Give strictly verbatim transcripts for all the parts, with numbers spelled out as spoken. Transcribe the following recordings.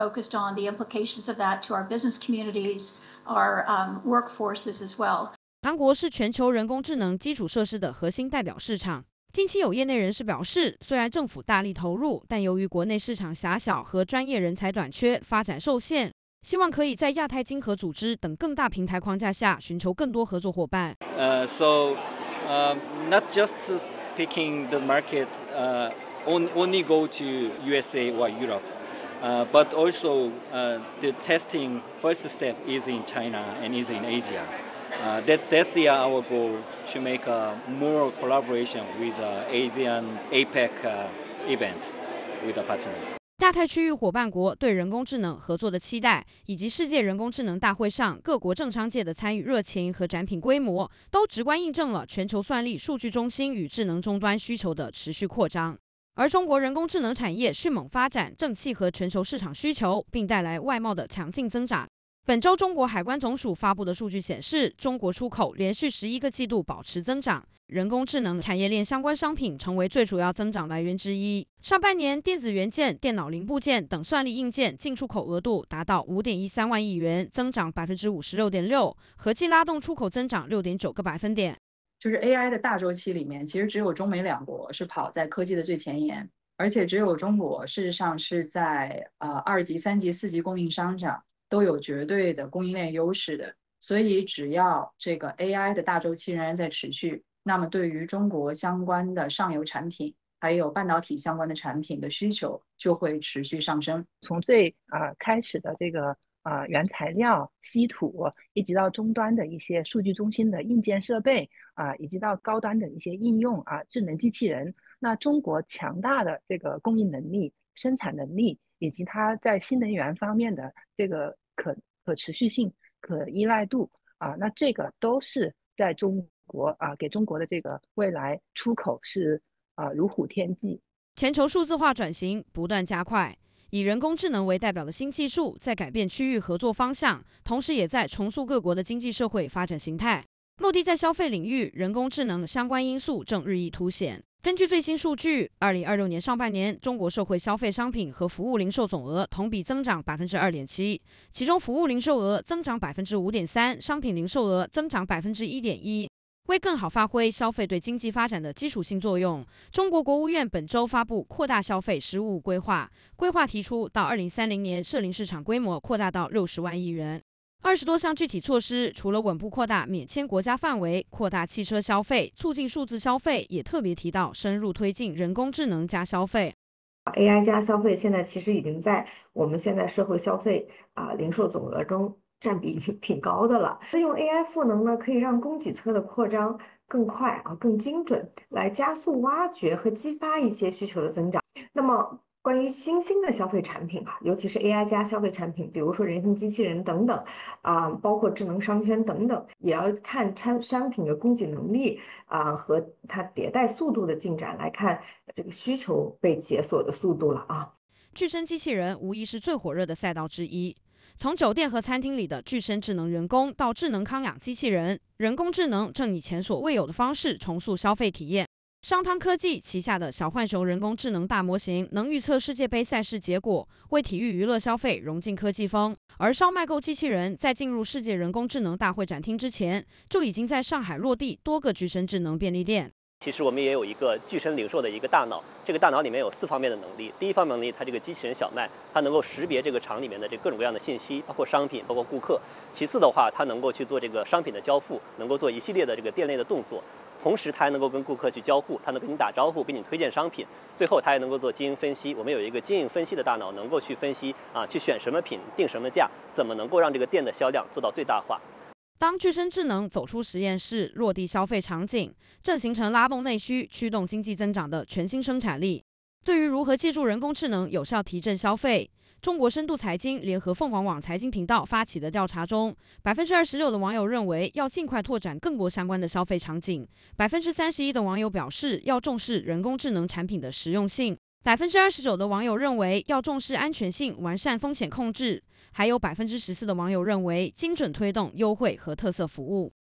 focused on the implications of that to our business communities, our um, workforces as well. 韩国是全球人工智能基础设施的核心代表市场。近期有业内人士表示，虽然政府大力投入，但由于国内市场狭小和专业人才短缺，发展受限。希望可以在亚太经合组织等更大平台框架下，寻求更多合作伙伴。 Uh, so, uh, not just picking the market, uh, only go to U S A or Europe, uh, but also uh, the testing first step is in China and is in Asia. Uh, that, that's the, our goal to make uh, more collaboration with uh, Asian A PEC uh, events with the partners. 亚太区域伙伴国对人工智能合作的期待，以及世界人工智能大会上各国政商界的参与热情和展品规模，都直观印证了全球算力数据中心与智能终端需求的持续扩张。而中国人工智能产业迅猛发展，正契合全球市场需求，并带来外贸的强劲增长。本周中国海关总署发布的数据显示，中国出口连续十一个季度保持增长，人工智能产业链相关商品成为最主要增长来源之一。上半年，电子元件、电脑零部件等算力硬件进出口额度达到 五点一三万亿元，增长 百分之五十六点六， 合计拉动出口增长 六点九个百分点。 就是 A I 的大周期里面，其实只有中美两国是跑在科技的最前沿，而且只有中国事实上是在呃二级、三级、四级供应商上都有绝对的供应链优势的。所以只要这个 A I 的大周期仍然在持续，那么对于中国相关的上游产品还有半导体相关的产品的需求就会持续上升。 从最呃开始的这个呃原材料、稀土，一直到终端的一些数据中心的硬件设备啊、呃，以及到高端的一些应用啊，智能机器人。那中国强大的这个供应能力、生产能力，以及它在新能源方面的这个可可持续性、可依赖度啊，那这个都是在中国啊，给中国的这个未来出口是啊如虎添翼。 全球数字化转型不断加快，以人工智能为代表的新技术在改变区域合作方向，同时也在重塑各国的经济社会发展形态。落地在消费领域，人工智能相关因素正日益凸显。根据最新数据，二零二六年上半年，中国社会消费商品和服务零售总额同比增长 百分之二点七， 其中服务零售额增长 百分之五点三， 商品零售额增长 百分之一点一。为更好发挥消费对经济发展的基础性作用，中国国务院本周发布扩大消费“十五五”规划，规划提出到二零三零年社零市场规模扩大到六十万亿元。二十多项具体措施，除了稳步扩大免签国家范围、扩大汽车消费、促进数字消费，也特别提到深入推进人工智能加消费。 A I 加消费现在其实已经在我们现在社会消费啊、呃、零售总额中占比已经挺高的了。利用 A I 赋能呢，可以让供给侧的扩张更快啊、更精准，来加速挖掘和激发一些需求的增长。那么关于新兴的消费产品啊，尤其是 A I 加消费产品，比如说人形机器人等等啊、呃，包括智能商圈等等，也要看产商品的供给能力啊、呃、和它迭代速度的进展来看这个需求被解锁的速度了啊。 具身机器人无疑是最火热的赛道之一。从酒店和餐厅里的具身智能员工到智能康养机器人，人工智能正以前所未有的方式重塑消费体验。商汤科技旗下的小浣熊人工智能大模型能预测世界杯赛事结果，为体育娱乐消费融进科技风。而烧麦购机器人在进入世界人工智能大会展厅之前，就已经在上海落地多个具身智能便利店。 其实我们也有一个具身零售的一个大脑，这个大脑里面有四方面的能力。第一方面能力，它这个机器人小麦，它能够识别这个厂里面的这各种各样的信息，包括商品，包括顾客。其次的话，它能够去做这个商品的交付，能够做一系列的这个店内的动作。同时，它还能够跟顾客去交互，它能跟你打招呼，给你推荐商品。最后，它还能够做经营分析。我们有一个经营分析的大脑，能够去分析啊，去选什么品，定什么价，怎么能够让这个店的销量做到最大化。 当具身智能走出实验室，落地消费场景，正形成拉动内需、驱动经济增长的全新生产力。对于如何借助人工智能有效提振消费，中国深度财经联合凤凰网财经频道发起的调查中， 百分之二十六 的网友认为要尽快拓展更多相关的消费场景， 百分之三十一 的网友表示要重视人工智能产品的实用性， 百分之二十九 的网友认为要重视安全性，完善风险控制，还有 百分之十四 的网友认为精准推动优惠和特色服务。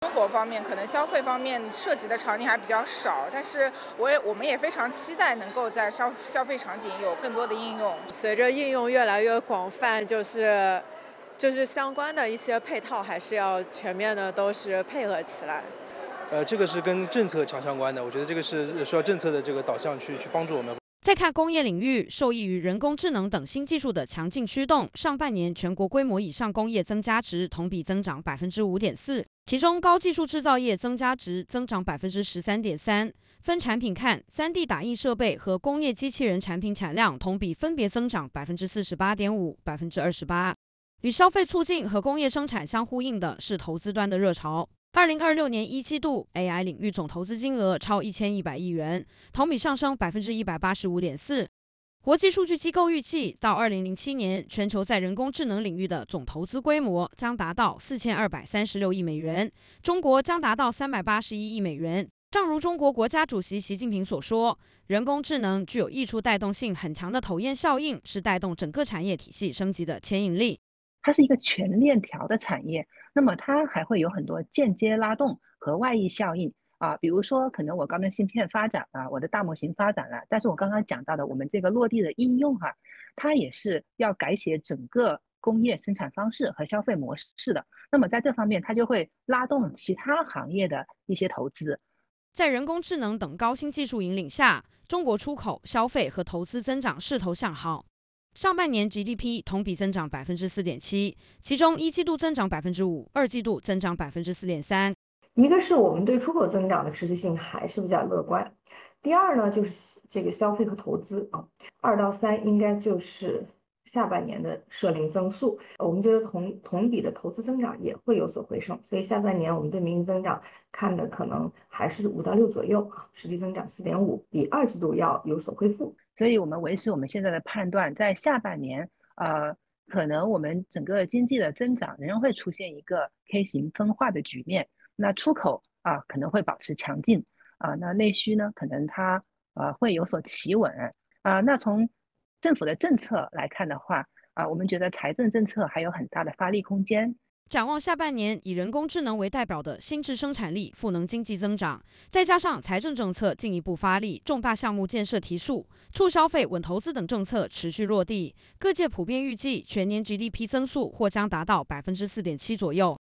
生活方面，可能消费方面涉及的场景还比较少，但是我也我们也非常期待能够在消消费场景有更多的应用。 随着应用越来越广泛，就是就是相关的一些配套还是要全面的都是配合起来。 呃，这个是跟政策强相关的，我觉得这个是需要政策的这个导向去去帮助我们。 再看工业领域，受益于人工智能等新技术的强劲驱动，上半年全国规模以上工业增加值同比增长百分之五点四，其中高技术制造业增加值增长百分之十三点三。分产品看，三 D 打印设备和工业机器人产品产量同比分别增长百分之四十八点五、百分之二十八。与消费促进和工业生产相呼应的是投资端的热潮。二零二六年一季度 ，A I 领域总投资金额超一千一百亿元，同比上升百分之一百八十五点四。国际数据机构预计，到二零零七年，全球在人工智能领域的总投资规模将达到四千二百三十六亿美元，中国将达到三百八十一亿美元。正如中国国家主席习近平所说，人工智能具有溢出带动性很强的头雁效应，是带动整个产业体系升级的牵引力。 它是一个全链条的产业，那么它还会有很多间接拉动和外溢效应啊，比如说可能我高端芯片发展了，我的大模型发展了，但是我刚刚讲到的我们这个落地的应用哈、啊，它也是要改写整个工业生产方式和消费模式的。那么在这方面，它就会拉动其他行业的一些投资。 在人工智能等高新技术引领下，中国出口、消费和投资增长势头向好。上半年 G D P 同比增长百分之四点七，其中一季度增长百分之五，二季度增长百分之四点三。 一个是我们对出口增长的持续性还是比较乐观，第二呢就是这个消费和投资啊，二到三应该就是下半年的社零增速，我们觉得同同比的投资增长也会有所回升，所以下半年我们对名义增长看的可能还是五到六左右啊，实际增长四点五，比二季度要有所恢复。 所以我们维持我们现在的判断，在下半年，呃，可能我们整个经济的增长仍然会出现一个 K 型分化的局面。那出口啊、呃、可能会保持强劲啊、呃，那内需呢可能它呃会有所企稳啊、呃。那从政府的政策来看的话啊、呃，我们觉得财政政策还有很大的发力空间。 展望下半年，以人工智能为代表的新质生产力赋能经济增长，再加上财政政策进一步发力，重大项目建设提速，促消费、稳投资等政策持续落地，各界普遍预计全年 G D P 增速或将达到百分之四点七左右。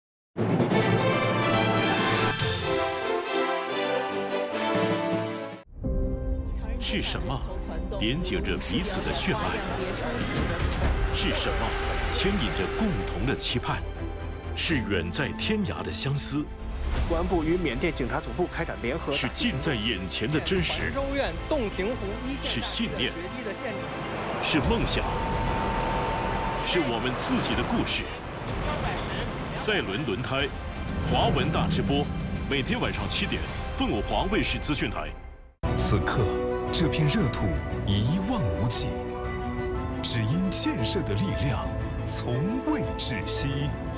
是什么连接着彼此的血脉？是什么牵引着共同的期盼？是远在天涯的相思， 公安部与缅甸警察总部开展联合， 是近在眼前的真实， 州院洞庭湖一线是信念，是梦想，是我们自己的故事。赛轮轮胎，华文大直播，每天晚上七点，凤凰华卫视资讯台。 此刻，这片热土一望无际，只因建设的力量从未窒息。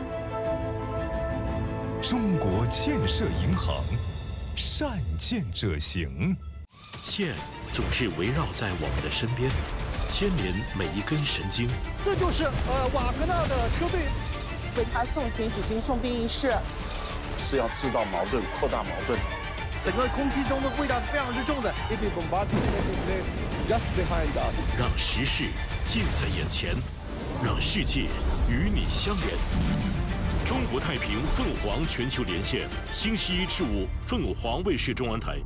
中国建设银行，善建者行。 线总是围绕在我们的身边，牵连每一根神经。 这就是呃瓦格纳的车队， 为他送行举行送殡仪式， 是要制造矛盾，扩大矛盾。 整个空气中的味道是非常之重的。 让时事近在眼前，让世界与你相连。中国太平凤凰全球连线，星期一至五，凤凰卫视中文台。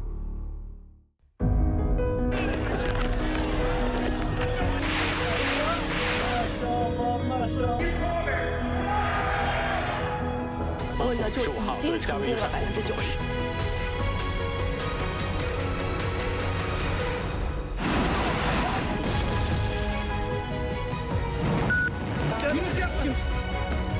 问呢就已经成功了百分之九十。 你们这样